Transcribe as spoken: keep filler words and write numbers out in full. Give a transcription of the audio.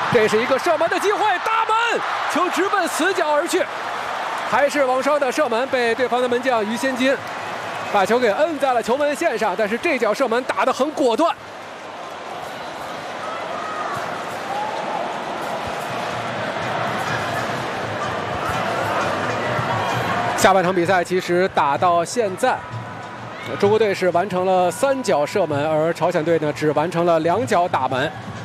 这是一个射门的机会，大门，球直奔死角而去，还是王霜的射门被对方的门将于先金把球给摁在了球门线上，但是这脚射门打得很果断。下半场比赛其实打到现在，中国队是完成了三脚射门，而朝鲜队呢只完成了两脚打门。